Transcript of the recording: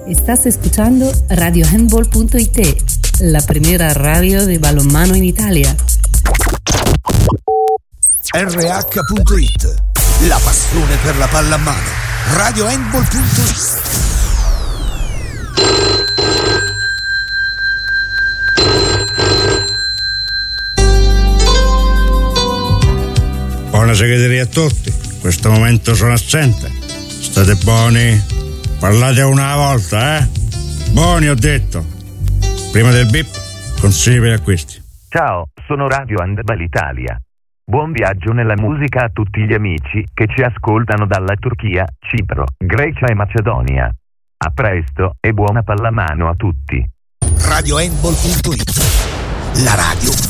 Estás escuchando RadioHandball.it, la primera radio de balonmano in Italia. RH.it, la passione per la pallamano. RadioHandball.it. Buona segreteria a tutti, in questo momento sono assente. State buoni, parlate una volta, eh? Buoni ho detto. Prima del bip, consigli per acquisti. Ciao, sono Radio Handball Italia. Buon viaggio nella musica a tutti gli amici che ci ascoltano dalla Turchia, Cipro, Grecia e Macedonia. A presto e buona pallamano a tutti. RadioHandball.it, la radio